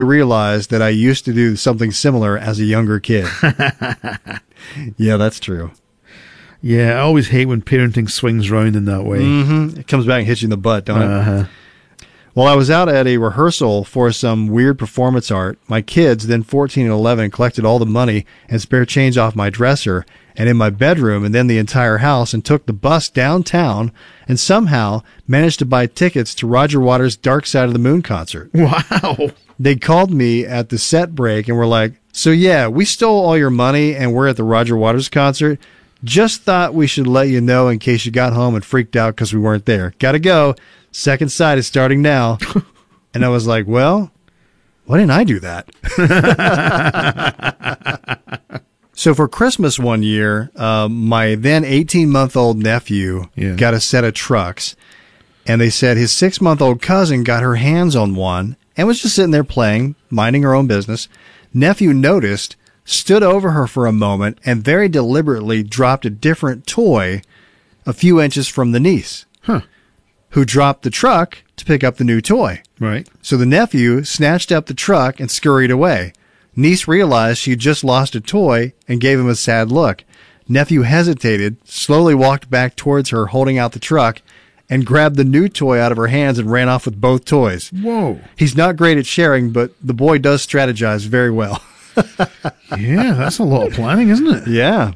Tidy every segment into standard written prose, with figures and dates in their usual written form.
realized that I used to do something similar as a younger kid. Yeah, that's true. Yeah, I always hate when parenting swings round in that way. Mm-hmm. It comes back and hits you in the butt, don't it? Well, I was out at a rehearsal for some weird performance art. My kids, then 14 and 11, collected all the money and spare change off my dresser and in my bedroom and then the entire house and took the bus downtown and somehow managed to buy tickets to Roger Waters' Dark Side of the Moon concert. Wow. They called me at the set break and were like, "So yeah, we stole all your money and we're at the Roger Waters concert. Just thought we should let you know in case you got home and freaked out because we weren't there. Gotta go. Second side is starting now." And I was like, well, why didn't I do that? So for Christmas one year, my then 18-month-old nephew got a set of trucks. And they said his 6-month-old cousin got her hands on one and was just sitting there playing, minding her own business. Nephew noticed, stood over her for a moment, and very deliberately dropped a different toy a few inches from the niece, who dropped the truck to pick up the new toy. Right. So the nephew snatched up the truck and scurried away. Niece realized she'd just lost a toy and gave him a sad look. Nephew hesitated, slowly walked back towards her holding out the truck, and grabbed the new toy out of her hands and ran off with both toys. Whoa. He's not great at sharing, but the boy does strategize very well. Yeah, that's a lot of planning, isn't it? Yeah.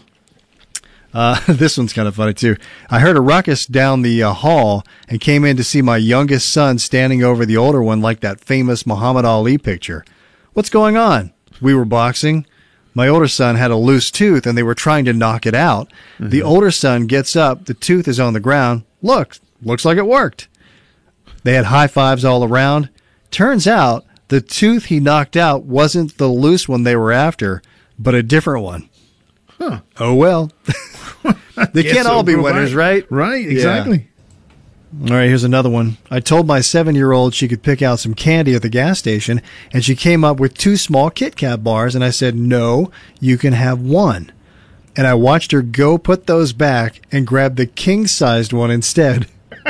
This one's kind of funny, too. I heard a ruckus down the hall and came in to see my youngest son standing over the older one like that famous Muhammad Ali picture. "What's going on?" "We were boxing. My older son had a loose tooth and they were trying to knock it out. Mm-hmm. The older son gets up. The tooth is on the ground. Looks like it worked." They had high fives all around. Turns out the tooth he knocked out wasn't the loose one they were after, but a different one. Huh. Oh, well. They can't all be winners, right? Right, exactly. Yeah. All right, here's another one. I told my 7-year-old she could pick out some candy at the gas station, and she came up with 2 small Kit Kat bars, and I said, "No, you can have one." And I watched her go put those back and grab the king-sized one instead.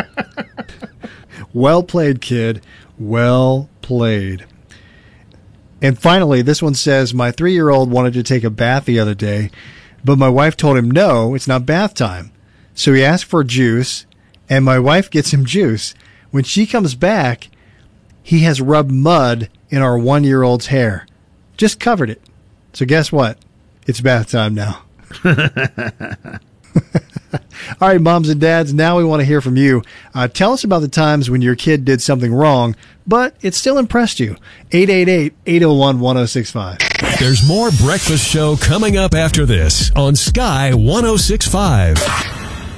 Well played, kid. Well played. And finally, this one says, my 3-year-old wanted to take a bath the other day, but my wife told him, no, it's not bath time. So he asked for juice, and my wife gets him juice. When she comes back, he has rubbed mud in our 1-year-old's hair. Just covered it. So guess what? It's bath time now. All right, moms and dads, now we want to hear from you. Tell us about the times when your kid did something wrong, but it still impressed you. 888-801-1065. There's more Breakfast Show coming up after this on Sky 106.5.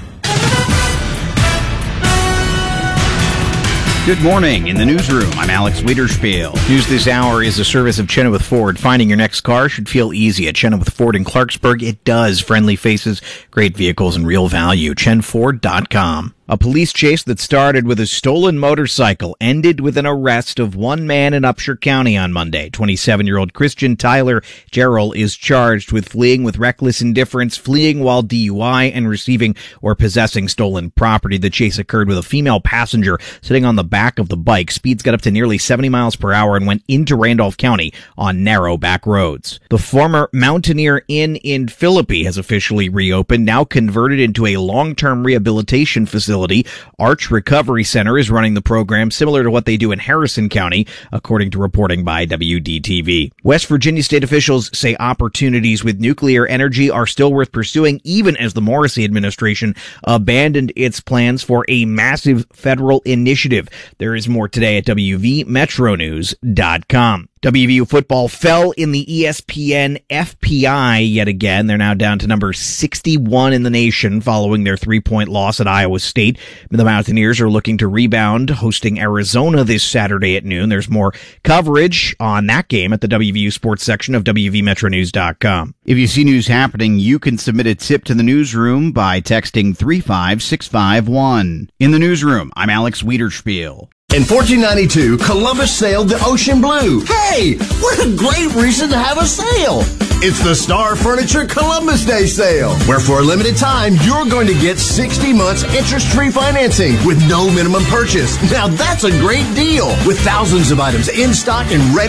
Good morning. In the newsroom, I'm Alex Wiederspiel. News this hour is a service of Chenoweth Ford. Finding your next car should feel easy. At Chenoweth Ford in Clarksburg, it does. Friendly faces, great vehicles, and real value. ChenFord.com. A police chase that started with a stolen motorcycle ended with an arrest of one man in Upshur County on Monday. 27-year-old Christian Tyler Gerald is charged with fleeing with reckless indifference, fleeing while DUI, and receiving or possessing stolen property. The chase occurred with a female passenger sitting on the back of the bike. Speeds got up to nearly 70 miles per hour and went into Randolph County on narrow back roads. The former Mountaineer Inn in Philippi has officially reopened, now converted into a long-term rehabilitation facility. Arch Recovery Center is running the program similar to what they do in Harrison County, according to reporting by WDTV. West Virginia state officials say opportunities with nuclear energy are still worth pursuing, even as the Morrissey administration abandoned its plans for a massive federal initiative. There is more today at WVMetroNews.com. WVU football fell in the ESPN FPI yet again. They're now down to number 61 in the nation following their 3-point loss at Iowa State. The Mountaineers are looking to rebound, hosting Arizona this Saturday at noon. There's more coverage on that game at the WVU sports section of WVMetroNews.com. If you see news happening, you can submit a tip to the newsroom by texting 35651. In the newsroom, I'm Alex Wiederspiel. In 1492, Columbus sailed the ocean blue. Hey, what a great reason to have a sail! It's the Star Furniture Columbus Day sale, where for a limited time, you're going to get 60 months interest-free financing with no minimum purchase. Now that's a great deal, with thousands of items in stock and ready